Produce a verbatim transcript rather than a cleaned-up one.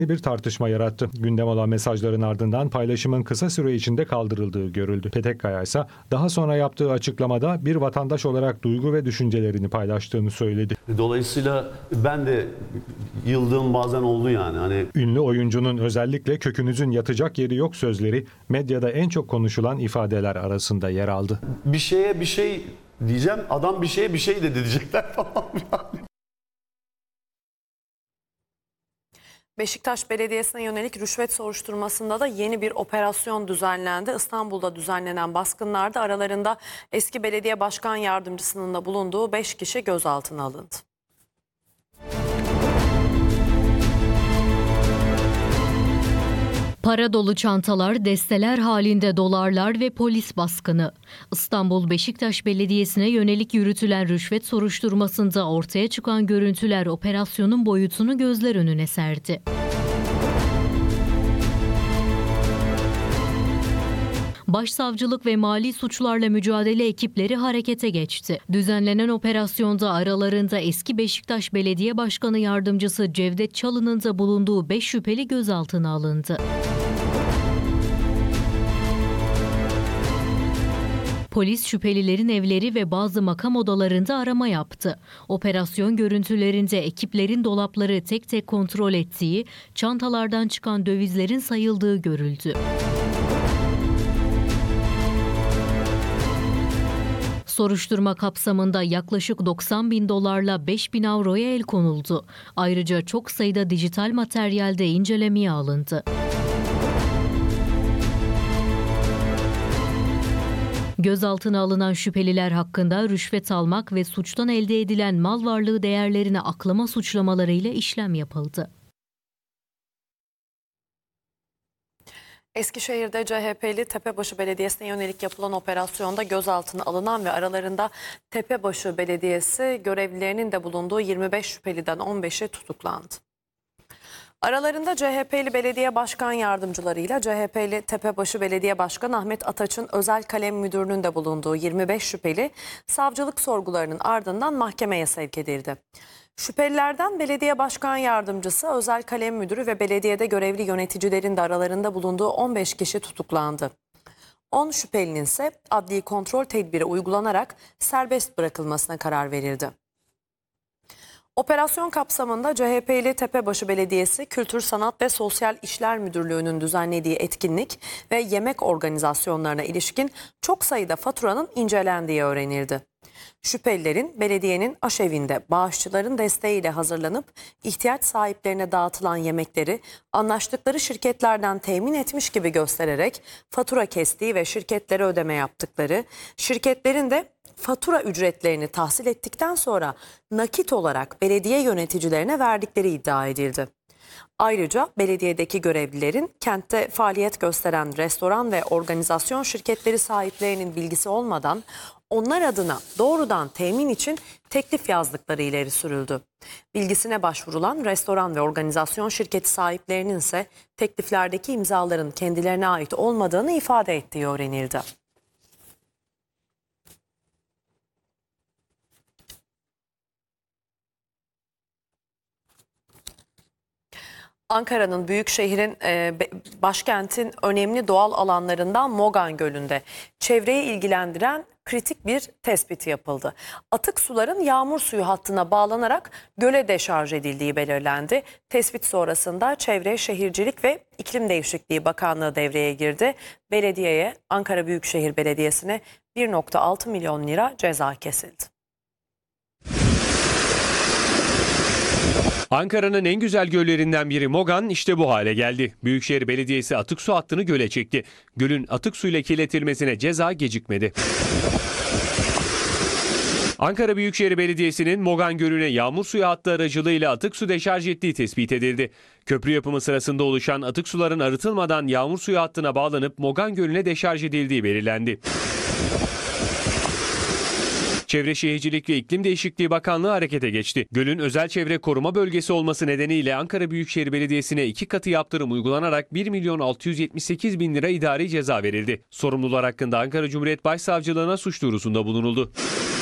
bir tartışma yarattı. Gündem olan mesajların ardından paylaşımın kısa süre içinde kaldırıldığı görüldü. Petekkaya ise daha sonra yaptığı açıklamada bir vatandaş olarak duygu ve düşüncelerini paylaştığını söyledi. Dolayısıyla ben de yıldığım bazen oldu yani. Hani Ünlü oyuncunun özellikle "kökünüzün yatacak yeri yok" sözleri medyada en çok konuşulan ifadeler arasında yer aldı. bir şeye bir şey diyeceğim, adam bir şeye bir şey dedi diyecekler falan yani. Beşiktaş Belediyesi'ne yönelik rüşvet soruşturmasında da yeni bir operasyon düzenlendi. İstanbul'da düzenlenen baskınlarda aralarında eski belediye başkan yardımcısının da bulunduğu beş kişi gözaltına alındı. Para dolu çantalar, desteler halinde dolarlar ve polis baskını. İstanbul Beşiktaş Belediyesi'ne yönelik yürütülen rüşvet soruşturmasında ortaya çıkan görüntüler operasyonun boyutunu gözler önüne serdi. Başsavcılık ve mali suçlarla mücadele ekipleri harekete geçti. Düzenlenen operasyonda aralarında eski Beşiktaş Belediye Başkanı Yardımcısı Cevdet Çalık'ın da bulunduğu beş şüpheli gözaltına alındı. Polis şüphelilerin evleri ve bazı makam odalarında arama yaptı. Operasyon görüntülerinde ekiplerin dolapları tek tek kontrol ettiği, çantalardan çıkan dövizlerin sayıldığı görüldü. Soruşturma kapsamında yaklaşık doksan bin dolarla beş bin avroya el konuldu. Ayrıca çok sayıda dijital materyal de incelemeye alındı. Gözaltına alınan şüpheliler hakkında rüşvet almak ve suçtan elde edilen mal varlığı değerlerini aklama suçlamalarıyla işlem yapıldı. Eskişehir'de C H P'li Tepebaşı Belediyesi'ne yönelik yapılan operasyonda gözaltına alınan ve aralarında Tepebaşı Belediyesi görevlilerinin de bulunduğu yirmi beş şüpheliden on beşi tutuklandı. Aralarında C H P'li belediye başkan yardımcılarıyla C H P'li Tepebaşı Belediye Başkanı Ahmet Ataç'ın özel kalem müdürünün de bulunduğu yirmi beş şüpheli savcılık sorgularının ardından mahkemeye sevk edildi. Şüphelilerden belediye başkan yardımcısı, özel kalem müdürü ve belediyede görevli yöneticilerin de aralarında bulunduğu on beş kişi tutuklandı. on şüphelinin ise adli kontrol tedbiri uygulanarak serbest bırakılmasına karar verildi. Operasyon kapsamında C H P'li Tepebaşı Belediyesi Kültür Sanat ve Sosyal İşler Müdürlüğü'nün düzenlediği etkinlik ve yemek organizasyonlarına ilişkin çok sayıda faturanın incelendiği öğrenildi. Şüphelilerin belediyenin aşevinde bağışçıların desteğiyle hazırlanıp ihtiyaç sahiplerine dağıtılan yemekleri anlaştıkları şirketlerden temin etmiş gibi göstererek fatura kestiği ve şirketlere ödeme yaptıkları, şirketlerin de fatura ücretlerini tahsil ettikten sonra nakit olarak belediye yöneticilerine verdikleri iddia edildi. Ayrıca belediyedeki görevlilerin kentte faaliyet gösteren restoran ve organizasyon şirketleri sahiplerinin bilgisi olmadan onlar adına doğrudan temin için teklif yazdıkları ileri sürüldü. Bilgisine başvurulan restoran ve organizasyon şirketi sahiplerinin ise tekliflerdeki imzaların kendilerine ait olmadığını ifade ettiği öğrenildi. Ankara'nın büyük şehrin e, başkentin önemli doğal alanlarından Mogan Gölü'nde çevreyi ilgilendiren kritik bir tespit yapıldı. Atık suların yağmur suyu hattına bağlanarak göle deşarj edildiği belirlendi. Tespit sonrasında Çevre, Şehircilik ve İklim Değişikliği Bakanlığı devreye girdi. Belediyeye, Ankara Büyükşehir Belediyesi'ne bir virgül altı milyon lira ceza kesildi. Ankara'nın en güzel göllerinden biri Mogan işte bu hale geldi. Büyükşehir Belediyesi atık su hattını göle çekti. Gölün atık suyla kirletilmesine ceza gecikmedi. Ankara Büyükşehir Belediyesi'nin Mogan Gölü'ne yağmur suyu hattı aracılığıyla atık su deşarj ettiği tespit edildi. Köprü yapımı sırasında oluşan atık suların arıtılmadan yağmur suyu hattına bağlanıp Mogan Gölü'ne deşarj edildiği belirlendi. Çevre Şehircilik ve İklim Değişikliği Bakanlığı harekete geçti. Gölün özel çevre koruma bölgesi olması nedeniyle Ankara Büyükşehir Belediyesi'ne iki katı yaptırım uygulanarak bir milyon altı yüz yetmiş sekiz bin lira idari ceza verildi. Sorumlular hakkında Ankara Cumhuriyet Başsavcılığına suç duyurusunda bulunuldu.